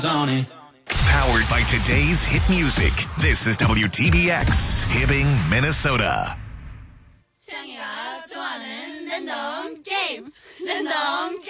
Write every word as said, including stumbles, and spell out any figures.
Powered by today's hit music. This is W T B X, Hibbing, Minnesota. 수영이가 좋아하는 랜덤 게임. 랜덤